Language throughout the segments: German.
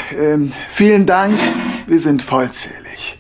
Vielen Dank, wir sind vollzählig.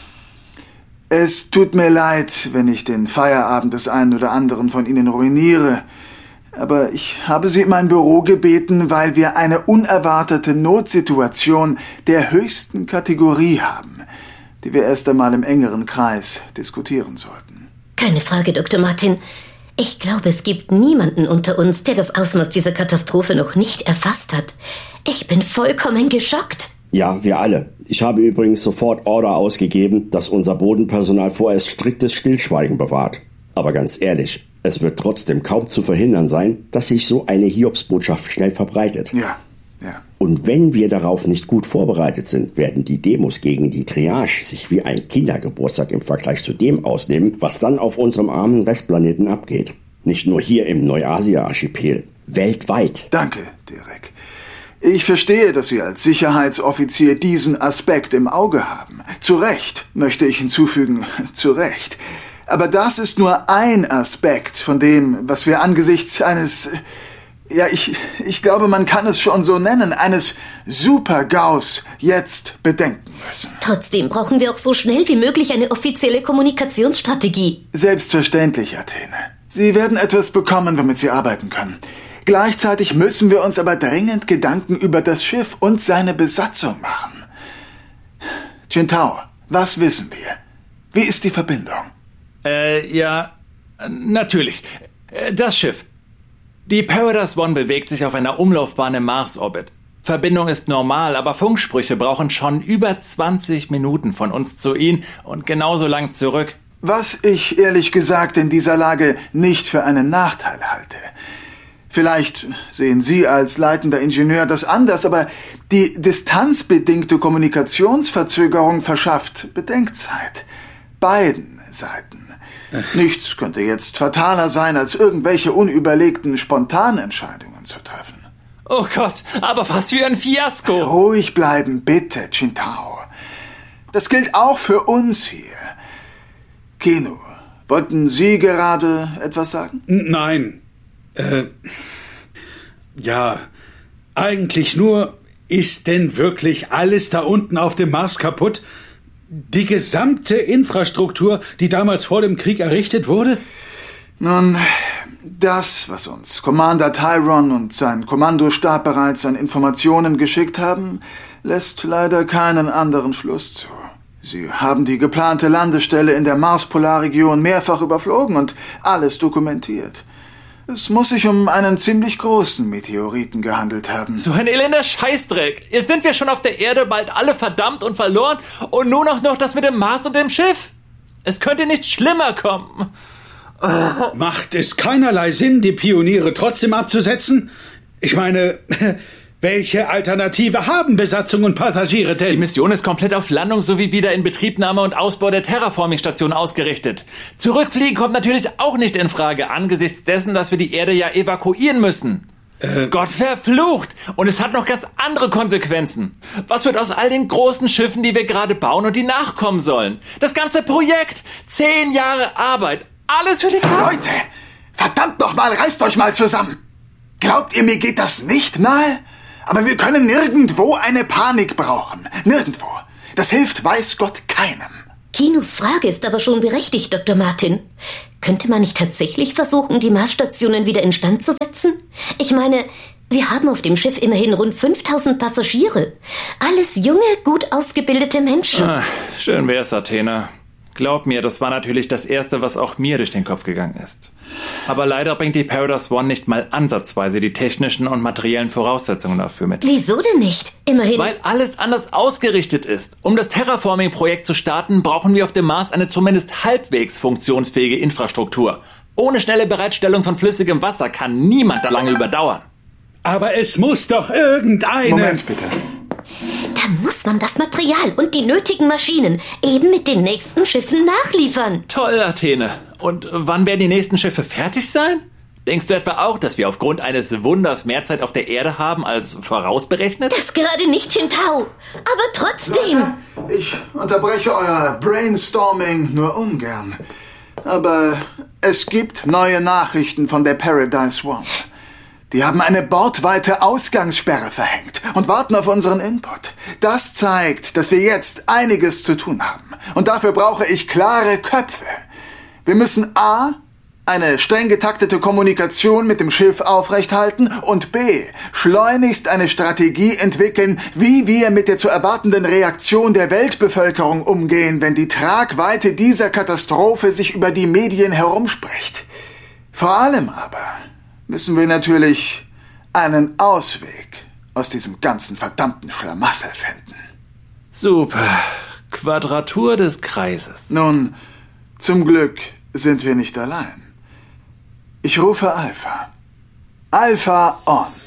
Es tut mir leid, wenn ich den Feierabend des einen oder anderen von Ihnen ruiniere, aber ich habe Sie in mein Büro gebeten, weil wir eine unerwartete Notsituation der höchsten Kategorie haben, die wir erst einmal im engeren Kreis diskutieren sollten. Keine Frage, Dr. Martin. Ich glaube, es gibt niemanden unter uns, der das Ausmaß dieser Katastrophe noch nicht erfasst hat. Ich bin vollkommen geschockt. Ja, wir alle. Ich habe übrigens sofort Order ausgegeben, dass unser Bodenpersonal vorerst striktes Stillschweigen bewahrt. Aber ganz ehrlich, es wird trotzdem kaum zu verhindern sein, dass sich so eine Hiobsbotschaft schnell verbreitet. Ja. Und wenn wir darauf nicht gut vorbereitet sind, werden die Demos gegen die Triage sich wie ein Kindergeburtstag im Vergleich zu dem ausnehmen, was dann auf unserem armen Restplaneten abgeht. Nicht nur hier im Neuasia-Archipel, weltweit. Danke, Derek. Ich verstehe, dass Sie als Sicherheitsoffizier diesen Aspekt im Auge haben. Zu Recht, möchte ich hinzufügen, zu Recht. Aber das ist nur ein Aspekt von dem, was wir angesichts eines... Ja, ich glaube, man kann es schon so nennen, eines Super-GAUs jetzt bedenken müssen. Trotzdem brauchen wir auch so schnell wie möglich eine offizielle Kommunikationsstrategie. Selbstverständlich, Athene. Sie werden etwas bekommen, womit Sie arbeiten können. Gleichzeitig müssen wir uns aber dringend Gedanken über das Schiff und seine Besatzung machen. Qintao, was wissen wir? Wie ist die Verbindung? Ja, natürlich. Das Schiff. Die Paradise One bewegt sich auf einer Umlaufbahn im Mars-Orbit. Verbindung ist normal, aber Funksprüche brauchen schon über 20 Minuten von uns zu ihnen und genauso lang zurück. Was ich ehrlich gesagt in dieser Lage nicht für einen Nachteil halte. Vielleicht sehen Sie als leitender Ingenieur das anders, aber die distanzbedingte Kommunikationsverzögerung verschafft Bedenkzeit. Beiden Seiten. Nichts könnte jetzt fataler sein, als irgendwelche unüberlegten Spontanentscheidungen zu treffen. Oh Gott, aber was für ein Fiasko! Ruhig bleiben, bitte, Qintao. Das gilt auch für uns hier. Keno, wollten Sie gerade etwas sagen? Nein. Ja, eigentlich nur, ist denn wirklich alles da unten auf dem Mars kaputt? Die gesamte Infrastruktur, die damals vor dem Krieg errichtet wurde? Nun, das, was uns Commander Tyron und sein Kommandostab bereits an Informationen geschickt haben, lässt leider keinen anderen Schluss zu. Sie haben die geplante Landestelle in der Mars-Polarregion mehrfach überflogen und alles dokumentiert. Es muss sich um einen ziemlich großen Meteoriten gehandelt haben. So ein elender Scheißdreck. Jetzt sind wir schon auf der Erde bald alle verdammt und verloren und nun auch noch das mit dem Mars und dem Schiff. Es könnte nicht schlimmer kommen. Macht es keinerlei Sinn, die Pioniere trotzdem abzusetzen? Ich meine, welche Alternative haben Besatzung und Passagiere denn? Die Mission ist komplett auf Landung sowie Wiederinbetriebnahme und Ausbau der Terraforming-Station ausgerichtet. Zurückfliegen kommt natürlich auch nicht in Frage, angesichts dessen, dass wir die Erde ja evakuieren müssen. Gott verflucht! Und es hat noch ganz andere Konsequenzen. Was wird aus all den großen Schiffen, die wir gerade bauen und die nachkommen sollen? Das ganze Projekt! 10 Jahre Arbeit! Alles für die Katz! Leute! Verdammt nochmal, reißt euch mal zusammen! Glaubt ihr, mir geht das nicht nahe? Aber wir können nirgendwo eine Panik brauchen. Nirgendwo. Das hilft, weiß Gott, keinem. Kinos Frage ist aber schon berechtigt, Dr. Martin. Könnte man nicht tatsächlich versuchen, die Marsstationen wieder instand zu setzen? Ich meine, wir haben auf dem Schiff immerhin rund 5000 Passagiere. Alles junge, gut ausgebildete Menschen. Schön wär's, Athena. Glaub mir, das war natürlich das Erste, was auch mir durch den Kopf gegangen ist. Aber leider bringt die Paradise One nicht mal ansatzweise die technischen und materiellen Voraussetzungen dafür mit. Wieso denn nicht? Immerhin... Weil alles anders ausgerichtet ist. Um das Terraforming-Projekt zu starten, brauchen wir auf dem Mars eine zumindest halbwegs funktionsfähige Infrastruktur. Ohne schnelle Bereitstellung von flüssigem Wasser kann niemand da lange überdauern. Aber es muss doch irgendeine... Moment bitte. Dann muss man das Material und die nötigen Maschinen eben mit den nächsten Schiffen nachliefern. Toll, Athene. Und wann werden die nächsten Schiffe fertig sein? Denkst du etwa auch, dass wir aufgrund eines Wunders mehr Zeit auf der Erde haben als vorausberechnet? Das gerade nicht, Qintao. Aber trotzdem. Leute, ich unterbreche euer Brainstorming nur ungern. Aber es gibt neue Nachrichten von der Paradise One. Die haben eine bordweite Ausgangssperre verhängt und warten auf unseren Input. Das zeigt, dass wir jetzt einiges zu tun haben. Und dafür brauche ich klare Köpfe. Wir müssen A, eine streng getaktete Kommunikation mit dem Schiff aufrechthalten und B, schleunigst eine Strategie entwickeln, wie wir mit der zu erwartenden Reaktion der Weltbevölkerung umgehen, wenn die Tragweite dieser Katastrophe sich über die Medien herumspricht. Vor allem aber müssen wir natürlich einen Ausweg aus diesem ganzen verdammten Schlamassel finden. Super. Quadratur des Kreises. Nun, zum Glück sind wir nicht allein. Ich rufe Alpha. Alpha on.